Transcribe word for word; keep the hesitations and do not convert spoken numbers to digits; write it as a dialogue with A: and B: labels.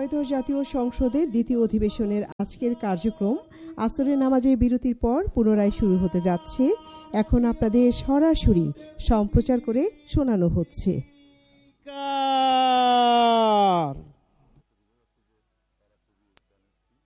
A: ত্রয়োদশ জাতীয় সংসদের দ্বিতীয় অধিবেশনের আজকের কার্যক্রম আসরের নামাজের বিরতির পর পুনরায় শুরু হতে যাচ্ছে। এখন আপনাদের সরাসরি সম্প্রচার করে শোনানো হচ্ছে।